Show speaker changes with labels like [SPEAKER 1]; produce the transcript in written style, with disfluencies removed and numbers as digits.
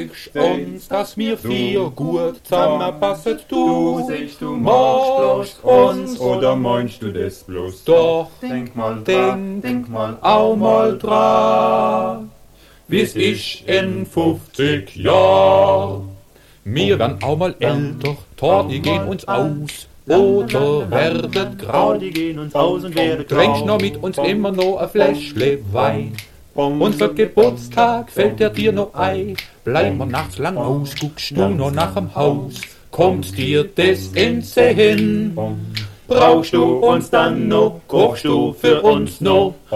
[SPEAKER 1] uns, dass mir vier gut zusammenpasset,
[SPEAKER 2] Du sagst, du magst uns oder meinst du das bloß?
[SPEAKER 1] Doch,
[SPEAKER 2] Denk mal
[SPEAKER 1] denk auch mal dran, wie's ist in 50 Jahren. Wir werden auch mal älter, Torti gehen uns aus, oder werdet grau.
[SPEAKER 2] Die gehen uns aus und werden
[SPEAKER 1] Trinkst noch mit uns immer noch ein Fläschle Wein. Unser Geburtstag fällt dir noch ein. Bleib mal nachts lang aus, guckst du noch nach dem Haus. Kommt dir das in Sinn?
[SPEAKER 2] Brauchst du uns dann noch, kochst du für uns noch?